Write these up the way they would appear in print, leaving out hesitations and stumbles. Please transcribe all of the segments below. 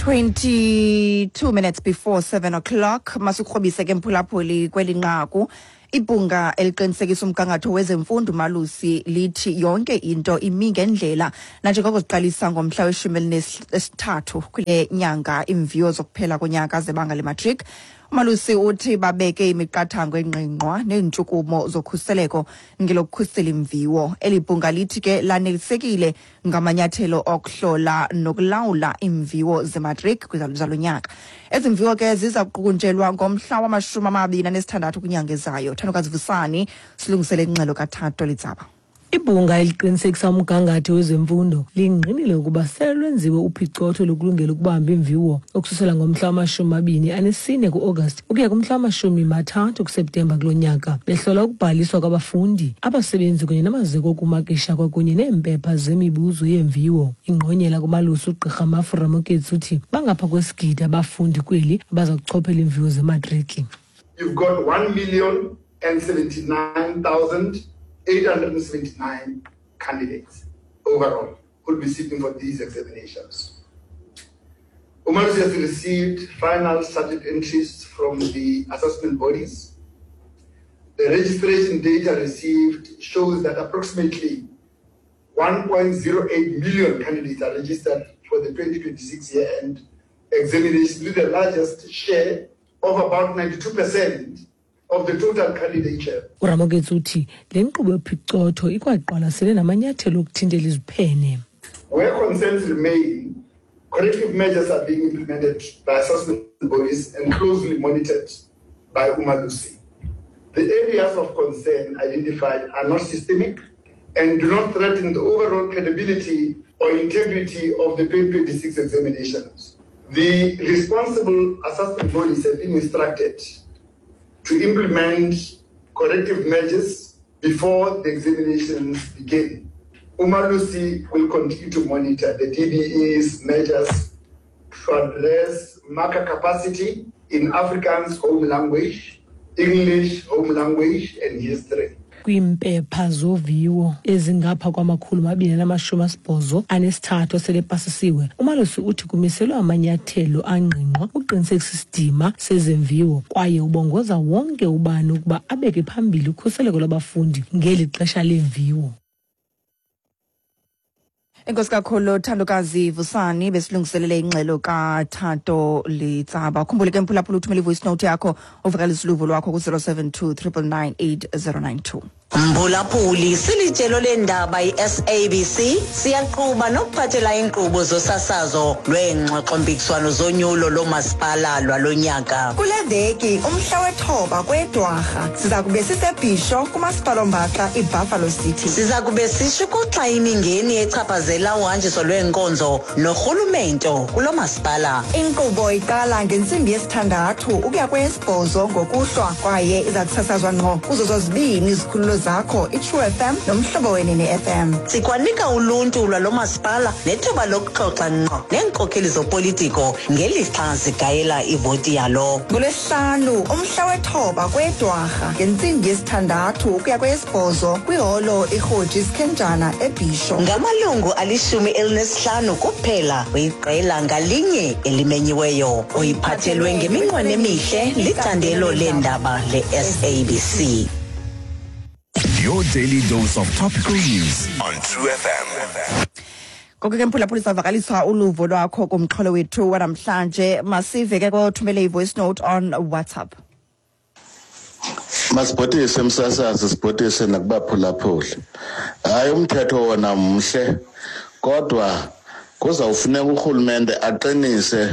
22 minutes before 7 o'clock. Masukrobise ke mphulaphuli kweli nqaku. Ibhunga eliqinisekisa umgangatho wezemfundo uMalusi lithi yonke into imi ngendlela nanjengoko siqalisa ngomhla we-13 kule nyanga imviwo zokuphela konyaka zebanga le-matric. uMalusi uthi babeke imiqathango engqingqwa neentshukumo zokhuseleko ngelokukhusela imviwo. Eli bhunga lithi ke lanelisekile ngamanyathelo okuhlola nokulawula imviwo ze-matric kwizalo nyaka. Ezi mviwo ke ziza kuqunjelwa ngomhla wama-26 kwinyanga ezayo. Thandokazi Vusani silungisele ingxelo kaThato Litsaba. Ibhunga eliqinisekisa umgangatho wezemfundo lingqinile ukuba selwenziwe uphicotho lokulungela ukubamba imviwo okususela ngomhla wama-24 ku-August ukuya kumhla wama-30 kuSeptemba kulo nyaka, behlola ukubhaliswa kwabafundi, abasebenzi kunye namaziko okumakisha kwakunye neempepha zemibuzo yeemviwo. Ingqonyela kuMalusi uGqirha Mafura Moketsi uthi bangapha kwesigidi abafundi kweli abaza kuchophela iimviwo zematriki. You've got 1,079,879 candidates overall who will be sitting for these examinations. uMalusi has received final statutory entries from the assessment bodies. The registration data received shows that approximately 1.08 million candidates are registered for the 2026 year-end examination, with the largest share of about 92% of the total candidature. uRamoketsi uthi le nkqubo yophicotho ikwaqwalasele namanyathelo okuthintela iziphene. Where concerns remain, corrective measures are being implemented by assessment bodies and closely monitored by uMalusi. The areas of concern identified are not systemic and do not threaten the overall credibility or integrity of the 2026 examinations. The responsible assessment bodies have been instructed to implement corrective measures before the examinations begin. uMalusi will continue to monitor the DBE's measures to address marker capacity in Afrikaans home language, English home language, and history. Kwimpepha zoviwo ezingapha kwama-283 selepasisiwe, uMalusi uthi kumiselwe amanyathelo angqingqwa uqinisekisa isidima sezemviwo kwaye ubongoza wonke ubani ukuba abeke phambili ukhuseleko lwabafundi ngeli xesha lemviwo. Enkosi kakhulu Thandokazi Vusani besilungiselele ingxelo kaThato Litsaba. Khumbule ke mphulaphula uthumela ivoice note yakho uvakalisa uluvo lwakho ku-072 999 8092. Mphulaphuli silitshelo lendaba iSABC siyaqhuba nokuphathela inkqubo zosasazo lwengxoxo-mpikiswano zonyulo lomasipala lwalonyaka. Kule veki umhla we-9 kweDwarha siza kube sisebhisho kumasipala-mbaxa iBuffalo City. Siza kube sishukuxa imingeni echaphazela uhanjiso lweenkonzo norhulumento kulo masipala. Inkqubo iqala ngentsimbi yesi-6 ukuya kweyesi-8 ngokuhlwa kwaye iza kusasazwa ngqo kuzo zozibini izikhululo zakho iTrue FM nomhlobo wenene FM. Sikwanika uluntu lwalo masipala nethuba lokuxoxa ngqo neenkokheli zopolitiko ngelixa zigayela ivoti yalo. NgoLwesihlanu umhla we-9 kweDwarha ngentsimbi yesi-6 ukuya kweyesi-8 kwiholo iRhodes Kenjana eBhisho. Ngamalungu 15 kuphela kwiqela ngalinye elimenyiweyo oyiphathelwe ngeminqweno emihle licandelo leendaba le-SABC. Your daily dose of topical news on True FM. Konke ke mphulaphuli savakaliswa uluvo lwakho kumxholo wethu wanamhlanje. Masive ke kothumele ivoice note on WhatsApp. Masibhotise umsasazi sibhotise nakubaphulaphuli. Hayi umthetho wona mhle kodwa kuzawufuneka urhulumente aqinise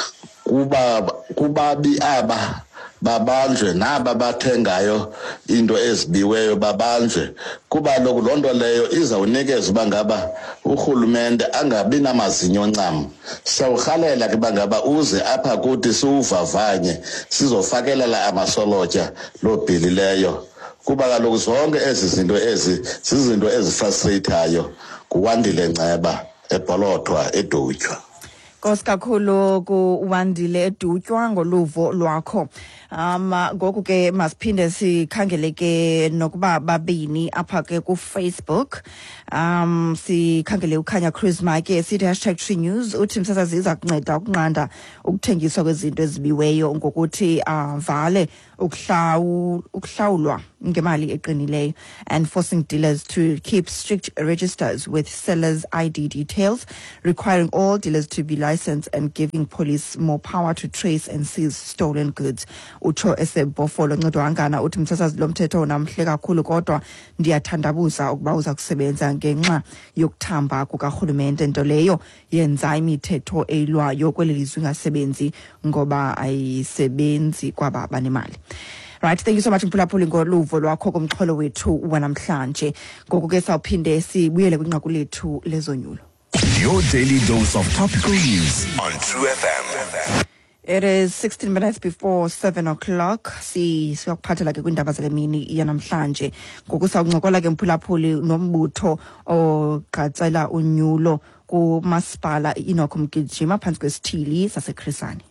kubabi aba babanjwe naba bathengayo into ezibiweyo babanjwe kuba lokho lonto leyo izawunikeza uba ngaba urhulumente angabi namazinyo ncam. Sawurhalela ke bangaba uze apha kuthi siwuvavanye sizofakelela amasolotya lobhilileyo kuba kaloku zonke ezi zinto ezi zizinto ezifrustratayo. Kuwandile Nceba eBholothwa eDutywa. Koskakhulu kuwandile edutywa ngoluvo lwakho. Ngoku ke masiphinde sikhangele ke nokuba babini apha ke ku Facebook. Sikhangele uKhanya Charisma ke sithi #3news uthi msasazi iza kunceda ukunqanda ukuthengiswa kwezinto ezibiweyo ngokuthi vale ukuhlawulwa ngemali eqinileyo and forcing dealers to keep strict registers with sellers' ID details, requiring all dealers to be licensed and giving police more power to trace and seize stolen goods. Utsho esebhofolo Ncedwangana uthi msasazi lo mthetho namhle kakhulu kodwa ndiyathandabuza ukuba uza kusebenza ngenxa yokuthamba kukarhulumente, nto leyo yenza imithetho eyilwayo kweli lizwe ingasebenzi ngoba ayisebenzi kwaba banemali. Right, thank you so much Mphulaphuli ngoluvo lwakho kumxholo wethu wanamhlanje. Ngoku ke sawuphinde sibuyele kwinqaku lethu lezonyulo. Your daily dose of topical news on True FM. It is 16 minutes before 7 o'clock. Siyakuphathela ke kwindaba zale mini yanamhlanje. Ngoku sawuncokola ke Mphulaphuli nombutho ogqatsela unyulo kumasipala Enoch Mgijima phantsi kwesithili saseKrisani.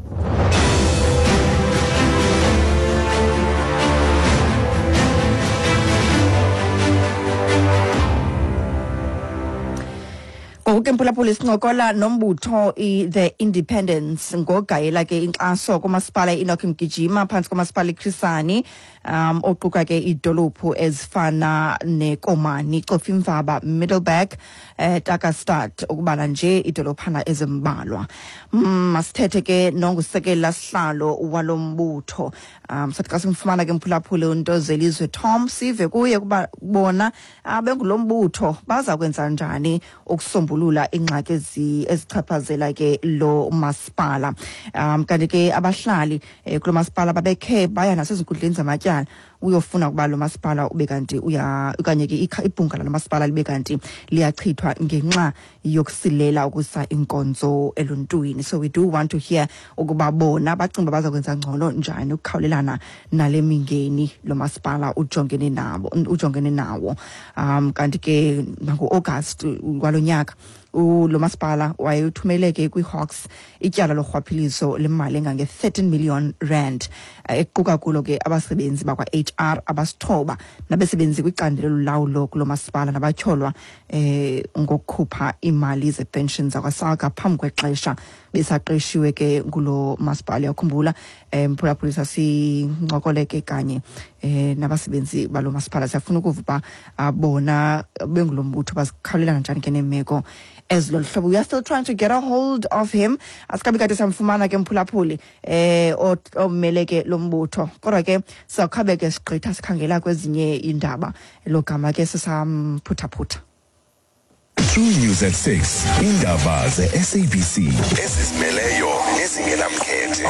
Ngoku Mphulaphuli sincokola nombutho The Independence ngogayela ke inkxaso kumasipala Enoch Mgijima phantsi komasipala iKrisani oquka ke idolophu ezifana neKomani, Cofimvaba, Middleburg, Takastad ukubala nje idolophana ezimbalwa. Masithethe ke nongusekela sihlalo walombutho. Sathi xa simfumana ke Mphulaphuli uNtozelizwe Tom sive kuye kuba bona bengulombutho baza kwenza njani ukusombulula ingxaki ezichaphazela ke lo masipala. Kanti ke abahlali kulo masipala babekhe baya nasezinkundleni zamatyala uyofuna kuba lo masipala ube kanti okanye ke ibhunga lo masipala libe kanti liyachithwa ngenxa yokusilela ukusa inkonzo eluntwini. So we do want to hear ukuba bona bacinga baza kwenza ngcono njani ukukhawulelana nale mingeni lo masipala ujongene nawo. Kanti ke ngo-August kwalonyaka lo masipala wayethumeleke kwiHawks ityala lorhwaphilizo lemali engange 13 million rand equka kulo ke abasebenzi bakwa HR abasithoba nabesebenzi kwicandelo lolawulo kulo masipala nabatyholwa ngokukhupha imali zepensions akwaSARGA phambi kwexesha besaqeshiwe ke kulo masipala. Yakhumbula Mphulaphuli sincokoleke ke kanye nabasebenzi balo masipala siyafuna ukuva bona bengulombutho bazikhawulelana njani ke nemeko ezilolu hlobo. We are still trying to get a hold of him. Asikabi kade samfumana ke Mphulaphuli omele ke lombutho kodwa ke sakhabe ke sigqitha sikhangela kwezinye indaba lo gama ke sisamphuthaphutha. True News at 6. Indaba ze-SABC ezizimeleyo nezingenamkhethe.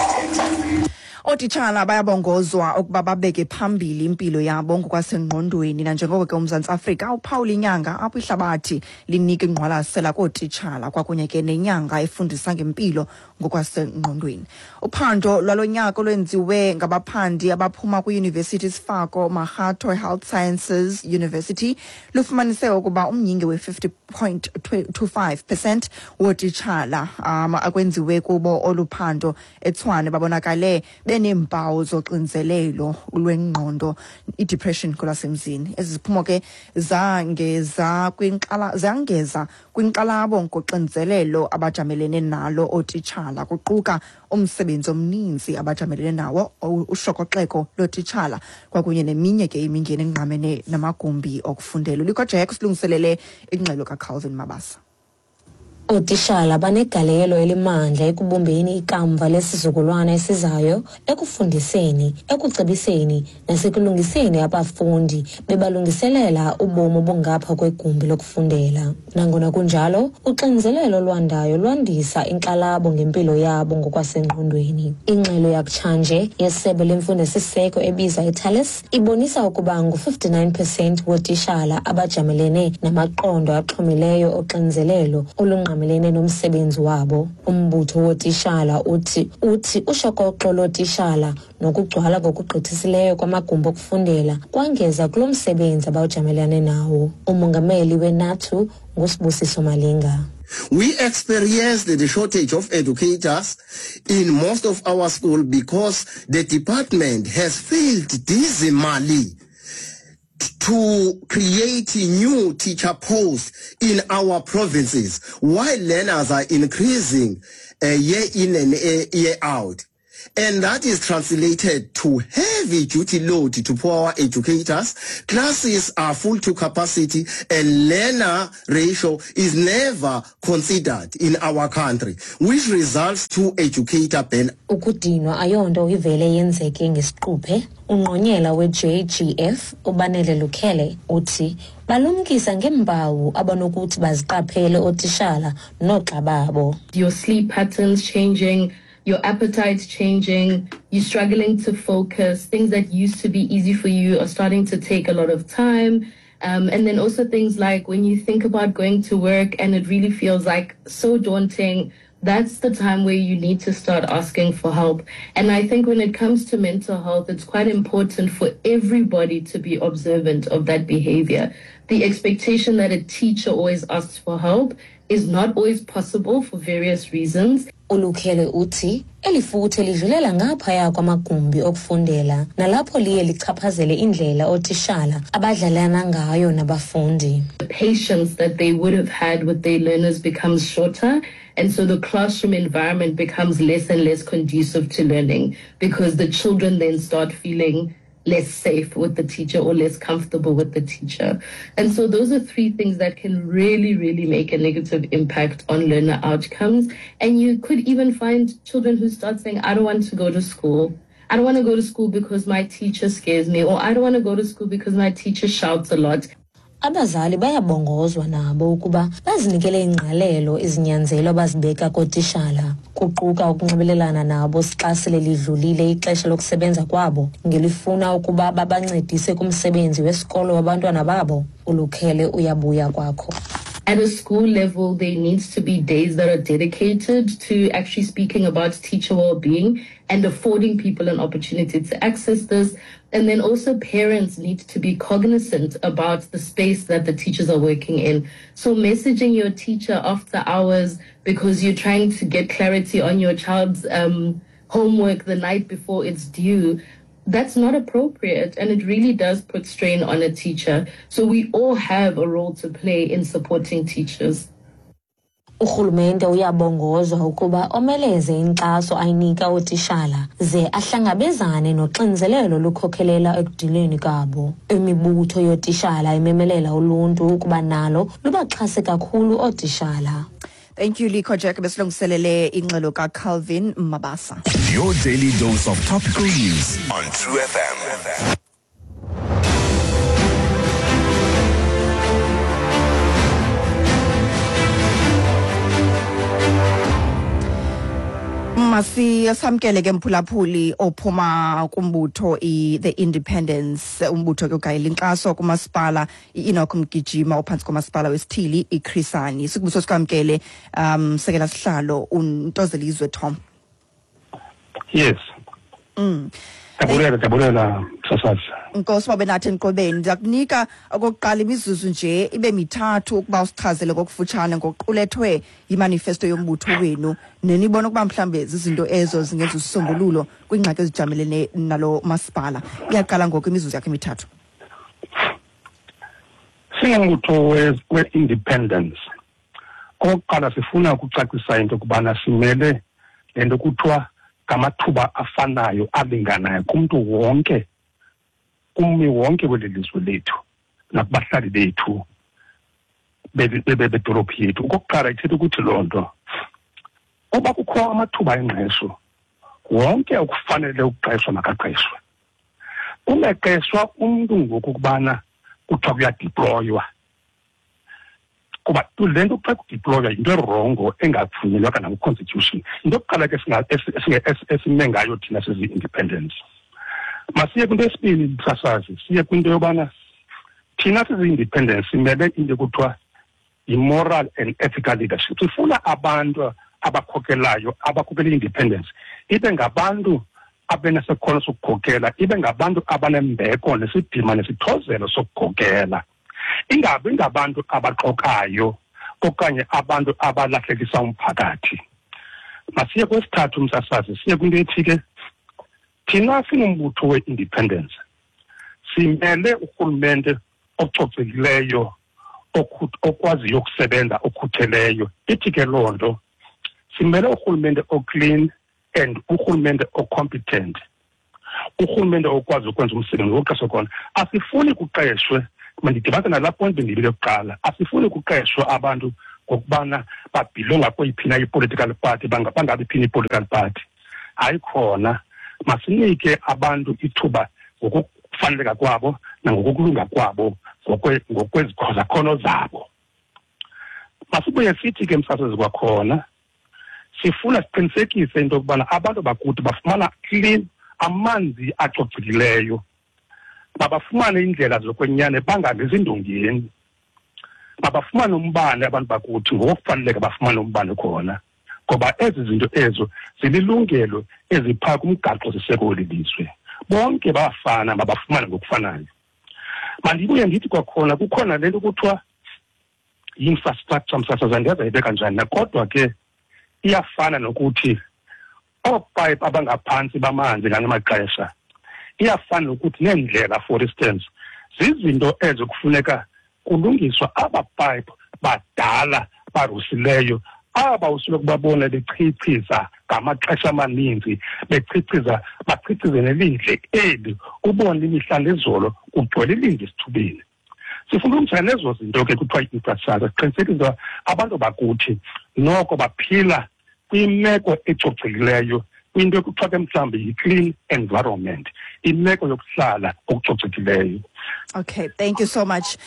Otitshala bayabongozwa ukuba babeke phambili impilo yabo ngokwasengqondweni nanjengoko ke uMzantsi Afrika uphawula inyanga apho ihlabathi linika ingqwalasela kootitshala kwakunye ke nenyanga efundisa ngempilo ngokwasengqondweni. Uphando lwalonyaka lwenziwe ngabaphandi abaphuma kwiUniversity Sfako Mahato Health Sciences University lufumanise ukuba umyinge we-50.25% wootitshala akwenziwe kubo oluphando eTshwane babonakale neempawu zoxinzelelo lwengqondo i-depression kolasemzini. Ezi ziphumo ke zangeza kwinkxalabo ngoxinzelelo abajamelene nalo ootitshala kuquka umsebenzi omninzi abajamelene nawo, ushokoxeko lootitshala kwakunye neminye ke imingeni engqamene namagumbi okufundela. Liko Jack silungiselele ingxelo kaCalvin Mabasa. Ootitshala banegalelo elimandla ekubumbeni ikamva lesizukulwana esizayo, ekufundiseni, ekucebiseni nasekulungiseni abafundi bebalungiselela ubomi obungapha kwegumbi lokufundela. Nangona kunjalo, uxinzelelo lwandayo lwandisa inkxalabo ngempilo yabo ngokwasengqondweni. Ingxelo yakutshanje yeSebe leMfundo esiseko ebiza iTALIS ibonisa ukuba ngu-59% wootitshala abajamelene namaqondo axhomileyo oxinzelelo melene nomsebenzi wabo. Umbutho wootitshala uthi ushokoxo lootitshala nokugcwala ngokugqithisileyo kwamagumbi okufundela kwangeza kulo msebenzi abawujamelene nawo. Umongameli weNATU nguSibusiso Malinga. We experienced the shortage of educators in most of our schools because the department has failed dismally to create new teacher posts in our provinces while learners are increasing year in and year out. And that is translated to heavy duty load to poor educators. Classes are full to capacity and learner ratio is never considered in our country, which results to educator burn. Ukudinwa ayonto ivele yenzeke ngesiquphe. Unqonyela we-JGF uBanele Lukhele uthi balumkisa ngempawu abanokuthi baziqaphele otishala noxa babo. Your sleep patterns changing, your appetite changing, you're struggling to focus, things that used to be easy for you are starting to take a lot of time. And then also things like when you think about going to work and it really feels like so daunting, that's the time where you need to start asking for help. And I think when it comes to mental health, it's quite important for everybody to be observant of that behavior. The expectation that a teacher always asks for help is not always possible for various reasons. Ulukhele uthi elifuthe lidlulela ngaphaya kwamagumbi okufundela nalapho liye lichaphazele indlela otishala abadlalana ngayo nabafundi. The patience that they would have had with their learners becomes shorter, and so the classroom environment becomes less and less conducive to learning because the children then start feeling less safe with the teacher or less comfortable with the teacher. And so those are three things that can really, really make a negative impact on learner outcomes. And you could even find children who start saying, I don't want to go to school. I don't want to go to school because my teacher scares me, or I don't want to go to school because my teacher shouts a lot. Abazali bayabongozwa nabo ukuba bazinikele ingqalelo izinyanzelo abazibeka kotishala kuquka ukunxibelelana nabo xa sele lidlulile ixesha lokusebenza kwabo ngelifuna ukuba babancedise kumsebenzi wesikolo wabantwana babo. Ulukhele uyabuya kwakho. At a school level, there needs to be days that are dedicated to actually speaking about teacher well-being and affording people an opportunity to access this. And then also parents need to be cognizant about the space that the teachers are working in. So messaging your teacher after hours because you're trying to get clarity on your child's homework the night before it's due, that's not appropriate, and it really does put strain on a teacher. So we all have a role to play in supporting teachers. Urhulumente uyabongozwa ukuba omeleze inkxaso ayinika otishala ze ahlangabezane noxinzelelo lukhokelela ekudileni kabo. Imibutho yotishala imemelela uluntu ukuba nalo lubaxhase kakhulu otishala. Thank you, Liko Jack. Besilungiselele ingxelo ka Calvin Mabasa. Your daily dose of topical news on True FM. Samkele ke mphulaphuli ophuma kumbutho The Independence, umbutho ke ugayela inkxaso kumasipala iEnoch Mgijima ophansi komasipala wesithili iChrisani. Sikubuso sikwamkele sekela sihlalo uNtozelizwe Tom. Yes. Tabulela sasazi. Nkosi babe nathi enqobeni ndiyakunika okokuqala imizuzu nje ibe mithathu ukuba usichazele ngokufutshane ngoqulethwe imanifesto yombutho wenu nenibona ukuba mhlambe izinto ezo zingenza usisombululo kwingxaki ezijamelene nalo masipala. Iyaqala ngoku imizuzu yakhe emithathu. Singumbutho we-independence. Okokuqala sifuna ukucacisa into kubana simele lento kuthiwa ngamathuba afanayo alinganayo kumuntu wonke ummi wonke welizwe lethu nakubahlali bethu bedolophu yethu. Okokuqala ithetha ukuthi loo nto oba kukho amathuba engqesho wonke ukufanele ukuqeshwa makaqeshwe. Umeqeshwa umuntu ngokubana kuthiwa kuyadeploywa kuba le nto xa kudeploywa into erongo engavunyelwa kana kwi-constitution. Into yokuqala ke esime ngayo thina sizi-independence. Masiye kwinto esibini sasazi, siye kwinto yobana thina sizi-independence simele into kuthiwa i-moral and ethical leadership. Sifuna abantu abakhokelayo abakhokela i-independence ibe ngabantu abenesekhono sokukhokela, ibe ngabantu abanembeko nesidima nesithozelo sokukhokela. Ingabi ngabantu abaxokayo okanye abantu abalahlekisa umphakathi. Masiye kwesithathu umsasazi, siye kwinto ethi ke thina sinombutho we-independence. Simele urhulumente ococekileyo okwaziyo ukusebenza okhutheleyo. Ithi ke loo nto simele urhulumente oclean and urhulumente ocompetent. Urhulumente okwazi ukwenza umsebenzi wokuqeshwa khona. Asifuni kuqeshwe, mandidibane nalaa point bendibile kuqala, asifuni kuqeshwa abantu ngokubana babhilonga kweyiphi na i-political party, bangabi phina i-political party. Ayikhona. Masinike abantu ithuba ngokufaneleka kwabo nangokulunga kwabo ngokwezakhono zabo. Masibuye sithi ke msasazi kwakhona, sifuna siqinisekise into yokubana abantu bakuthi bafumana clean amanzi acocekileyo, babafumane indlela zokwenyane bangabi ezindongeni, babafumane umbane abantu bakuthi ngokufaneleka bafumane umbane khona, ngoba ezi zinto ezo zililungelo eziphaa kumgaqo siseko welizwe. Bonke bafana babafumane ngokufanayo. Mandibuye ndithi kwakhona kukhona lento kuthiwa yi-infrastructure msasaza, ndiyazayibeka njani, kodwa ke iyafana nokuthi oopipe abangaphantsi bamanzi ngamanye amaxesha, iyafana nokuthi neendlela, for instance, zizinto ezo kufuneka kulungiswa abapipe badala barusileyo, aba usuke babona bechichiza ngamaxesha amaninzi, bachichize nelindle eli, ubone imihla nezolo kugcwele ilindle esithubeni. Sifuna ukunjani ezo zinto ke kuthiwa i-infrastructure, siqinisekisa abantu bakuthi noko baphila kwimeko ecocekileyo, kwinto ekuthiwa ke mhlawumbi yi-clean environment, imeko yokuhlala okucocekileyo. Okay, thank you so much,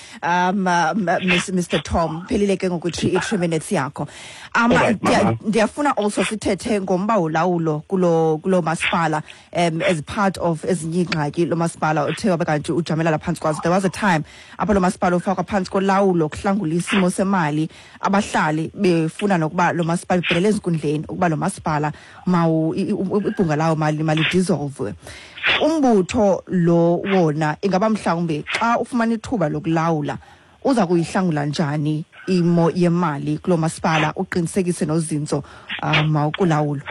Mr. Tom. Phelile ke ngokuthi i-3 minutes yakho. Ndiyafuna also sithethe ngomba ulawulo kulo masipala as part of ezinye ingxaki lo masipala othe wabe kanti ujamelela phansi kwazo. There was a time apho lo masipala ufakwa phansi kolawulo kuhlangula isimo semali, abahlali befuna nokuba lo masipala ubhelele ezinkundleni ukuba lo masipala ibhunga lawo mali dissolve. Umbutho lo wona ingaba mhlawumbe xa ufumana ithuba lokulawula uza kuyihlangula njani imo yemali kulo masipala uqinisekise nozinzo kulawulo?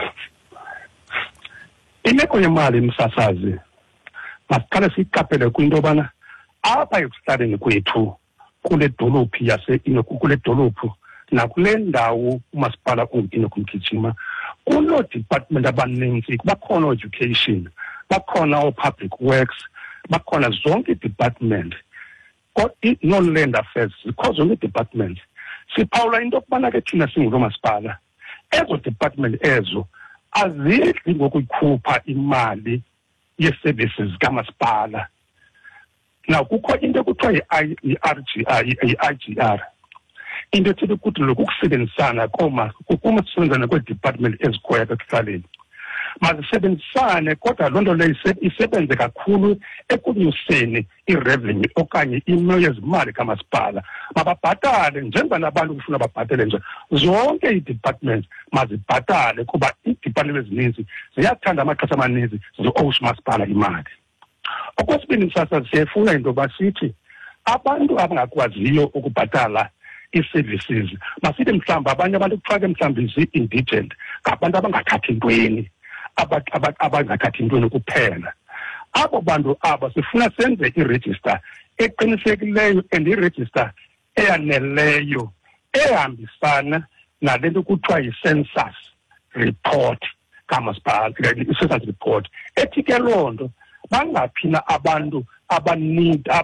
Imeko yemali msasazi masiqale siyiqaphele kwinto yobana apha ekuhlaleni kwethu kule dolophu kule dolophu nakule ndawo umasipala unginokumgijima kulo department abaninzi, bakhona education, bakhona public works, bakhona zonke department, no-land affairs, zikho zonke departments. Siphawula into yokubana ke thina singulo masipala, ezo department ezo azidli ngokuyikhupha imali ye-services kamasipala. Now kukho into ekuthiwa yi-IGR, into ethi ukuthi lokukusebenzisana kumasebenzana kwe-department ezikhoya ekuhlaleni. Mazisebenzisane kodwa loo nto leyo isebenze kakhulu ekunyuseni i-revenue okanye imo yezimali kamasipala. Mababhatale njengoba nabantu kufuna babhatele nje, zonke ii-departments mazibhatale kuba ii-department ezininzi ziyathanda amaxesha amaninzi zi-owusha umasipala imali. Okwesibini msasa siyefuna into yoba sithi abantu abangakwaziyo ukubhatala ii-services masithi mhlawumbi abanye abantu kufake mhlawumbi zii-indigent, ngabantu abangathathi ntweni, abangathathi ntweni kuphela. Abo bantu aba sifuna senze iregister eqinisekileyo and iregister eyaneleyo ehambisana nale nto kuthiwa yi-census report kamasipala, i-census report ethi ke loo nto bangaphina abantu abanida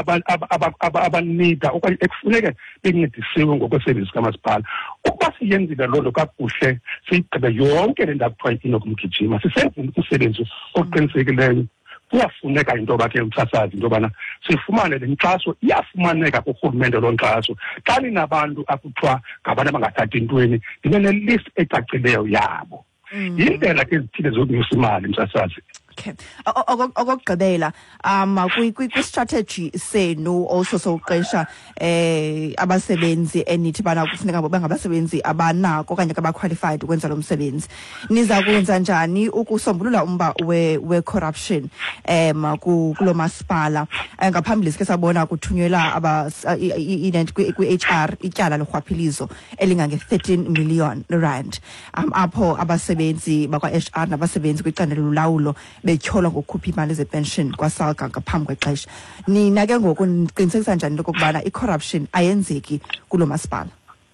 okanye ekufuneke bencedisiwe ngokwesevisi kamasipala. Ukuba siyenzile loo nto kakuhle, siyigqibe yonke le nto kuthiwa inokumgijima, sisenze umsebenzi oqinisekileyo, kuyafuneka into yoba ke msasazi into yobana sifumane le nkxaso. Iyafumaneka kurhulumente loo nkxaso. Xa ninabantu akuthiwa ngabantu abangathathi ntweni, ndibe ne-list ecacileyo yabo. Yindlela ke ezithile zokunyusa imali msasazi. Okay. Okugqibela kwi-strategy senu also sokuqesha abasebenzi enithi bana kufuneka bangabasebenzi abanako okanye abaqualified ukwenza lo msebenzi. Niza kwenza njani ukusombulula umba we-corruption kulo masipala? Ngaphambili sike sabona kuthunyelwa kwi-HR ityala lorhwaphilizo elingange-13 million rand. Apho abasebenzi bakwa-HR nabasebenzi kwicandelo lolawulo betyholwa ngokukhupha imali zepension kwaSALGA ngaphambi kwexesha. Nina ke ngoku niqinisekisa njani lokubana i-corruption ayenzeki kulo masipala?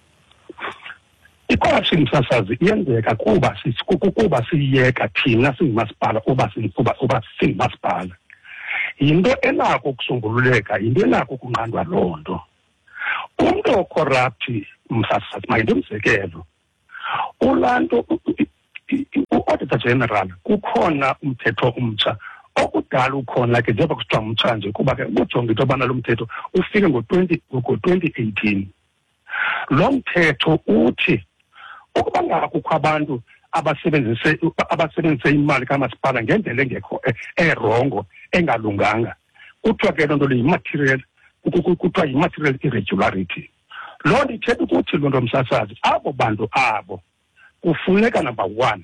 I-corruption msasazi iyenzeka kuba siyiyeka thina singumasipala uba singumasipala. Yinto enako ukusombululeka, yinto enako ukunqandwa loo nto. Umntu ocorrupt msasazi mayinto umzekelo. Ulanto u-Auditor General kukhona umthetho umtsha okudala ukhona ke njengoba kusithiwa umtsha nje kuba ke ujonga into yobana lo mthetho ufike ngo-2018. Lo mthetho uthi ukuba ngakukho abantu abasebenzise imali kamasipala ngendlela engekho erongo engalunganga, kuthiwa ke loo nto kuthiwa yi-material irregularity. Loo nto ithetha ukuthi loo nto msasazi abo bantu abo kufuneka number 1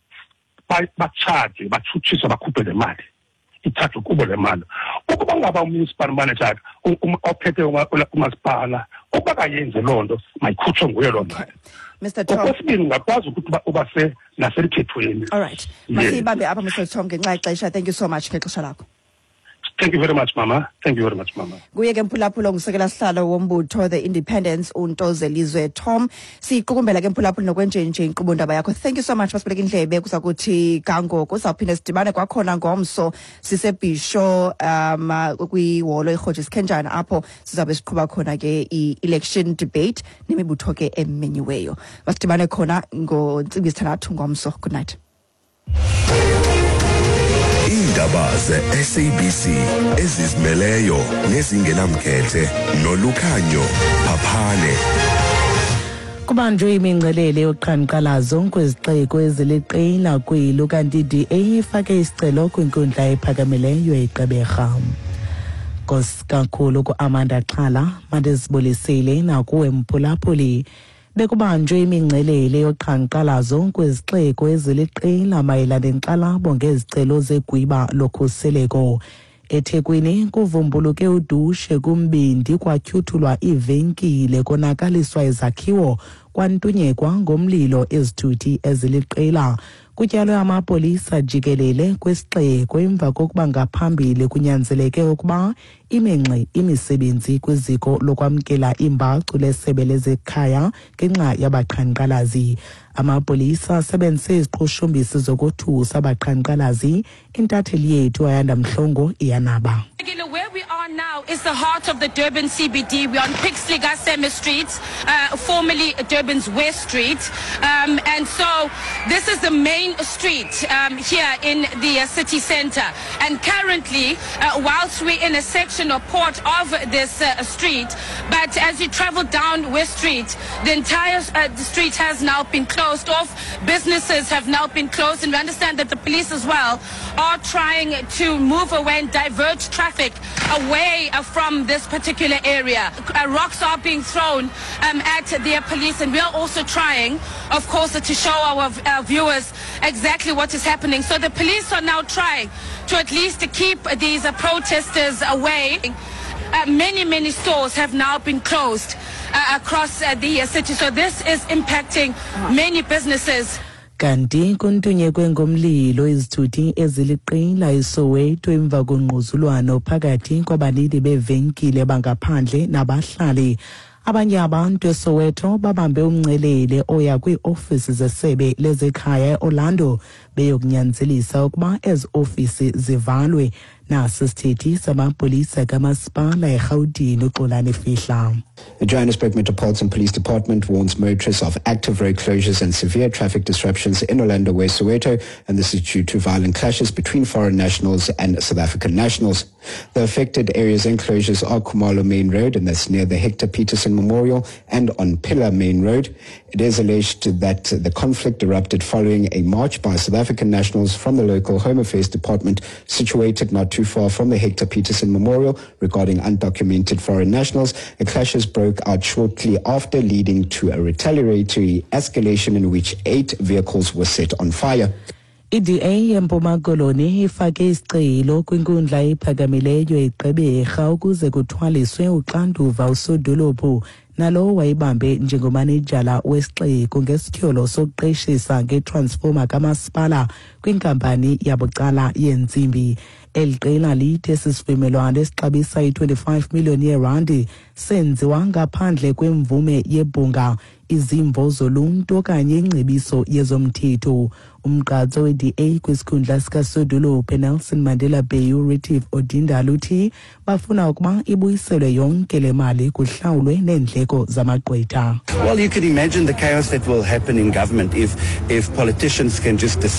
batshaje batshutshiswe bakhuphe le mali ithathwe kubo le mali. Ukuba ngaba umunicipal manager ophethe umasipala ukuba kayenze loo nto mayikhutshwe nguye loo mali. Mr. Tom, okwesibini ungakwazi ukuthi uba nasemthethweni. All right. Masibambe apha Mr. Tom ngenxa yexesha. Thank you so much ngexesha lakho. Thank you very much, Mama. Thank you very much, Mama. Kuye ke mphulaphula ngusekela sihlalo wombutho The Independence uNtozelizwe Tom. Siqukumbela ke mphulaphula nokwenjenje inkqubo ndaba yakho. Thank you so much Masibeleka Indlebe kuza kuthi kangoko uzawuphinda sidibane kwakhona ngomso sisebhisho kwiholo eRhodes Skenjana apho sizabe siqhuba khona ke i-election debate nemibutho ke emenyiweyo. Masidibane khona ngontsimbi sithandathu ngomso. Good night. Indaba ze-SABC ezizimeleyo nezingenamkhethe nolukhanyo Phaphane. Kubanjwe imingcelele yoqhankqalazo kwezixeko eziliqela kwelo kanti DA ifake isicelo kwinkundla ephakamileyo eGqeberha. Kakhulu ku-Amanda Xhala mandizibulisile nakuwe mphulaphuli. Bekubanjwe imingcelele yoqhankqalazo kwezixeko eziliqela mayelana nenkxalabo ngezicelo zegwiba lokhuseleko. eThekwini kuvumbuluke udushe kumbindi kwatyhuthulwa ivenkile konakaliswa izakhiwo kwantunyekwa ngomlilo ezithuthi eziliqela. Kutyalwe amapolisa jikelele kwisixeko emva kokuba ngaphambili kunyanzeleke ukuba imenxe imisebenzi kwiziko lokwamkela imbacu lesebe lezekhaya ngenxa yabaqhankqalazi. Amapolisa asebenzise iziqhushumbisi zokothusa abaqhankqalazi. Intatheli yethu Ayanda Mhlongo iyanaba. Where we are now is the heart of the Durban CBD. We're on Pixley Gaseme Street, formerly Durban's West Street. And so this is the main street here in the city center. And currently, whilst we're in a section or part of this street, but as you travel down West Street, the entire street has now been closed off. Businesses have now been closed. And we understand that the police as well are trying to move away and divert traffic away from this particular area. Rocks are being thrown at the police, and we are also trying, of course, to show our viewers exactly what is happening. So the police are now trying to at least keep these protesters away. Many stores have now been closed across the city, so this is impacting many businesses. Kanti kuntunyekwe ngomlilo izithuthi eziliqela eSoweto emva kongquzulwano phakathi kwabanini bevenkile bangaphandle nabahlali. Abanye abantu eSoweto babambe umngcelele oya kwiofisi zesebe lezekhaya eOrlando beyokunyanzelisa ukuba ezi ofisi zivalwe. nasi sithethi samapolisa kamasipala eGauteng uXolani Fihla. The Johannesburg Metropolitan Police Department warns motorists of active road closures and severe traffic disruptions in Orlando West, Soweto, and this is due to violent clashes between foreign nationals and South African nationals. The affected areas and closures are Khumalo Main Road, and that's near the Hector Peterson Memorial, and on Pillar Main Road. It is alleged that the conflict erupted following a march by South African nationals from the local Home Affairs Department situated not too far from the Hector Peterson Memorial regarding undocumented foreign nationals. The clashes broke out shortly after, leading to a retaliatory escalation in which 8 vehicles were set on fire. I-DA eMpuma Koloni ifake isicelo kwinkundla ephakamileyo eGqeberha ukuze kuthwaliswe uxanduva usodolophu nalo wayibambe njengomanejala wesixeko ngesityholo sokuqeshisa ngetransformer kamasipala kwinkampani yabucala yentsimbi. Eli qela lithe sisivumelwano esixabisa i-25 million yeerandi senziwa ngaphandle kwemvume yebhunga, izimvo zoluntu okanye ingcebiso yezomthetho. Umgqatso we-DA kwisikhundla sikasodolophu Nelson Mandela Bay Retif Odindala uthi bafuna ukuba ibuyiselwe yonke le mali kuhlawulwe neendleko zamagqwetha. Well, you can imagine the chaos that will happen in government if politicians can just